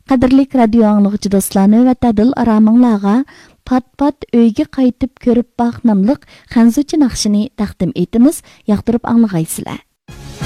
Qadirlik radio anlıqçı dostlarını ve tadil aramınlağa pat öyge qaytib körüp baq namlıq xanzuçı naqşini taqdim etimiz, yaqtırıp anlıqaysılar.